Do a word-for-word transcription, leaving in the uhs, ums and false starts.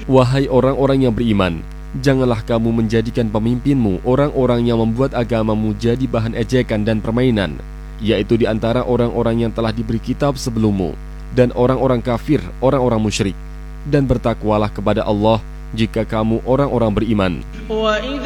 Wahai orang-orang yang beriman, janganlah kamu menjadikan pemimpinmu orang-orang yang membuat agamamu jadi bahan ejekan dan permainan, yaitu di antara orang-orang yang telah diberi kitab sebelummu, dan orang-orang kafir, orang-orang musyrik. Dan bertakwalah kepada Allah jika kamu orang-orang beriman.